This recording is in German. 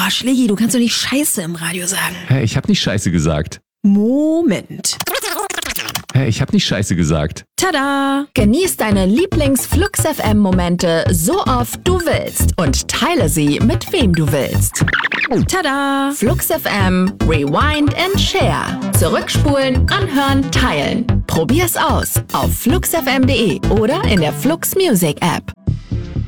Oh, Schlägi, du kannst doch nicht Scheiße im Radio sagen. Hä, ich hab nicht Scheiße gesagt. Moment. Hä, ich hab nicht Scheiße gesagt. Tada! Genieß deine Lieblings-Flux-FM-Momente so oft du willst und teile sie mit wem du willst. Tada! Flux FM, Rewind and Share. Zurückspulen, anhören, teilen. Probier's aus auf fluxfm.de oder in der Flux Music App.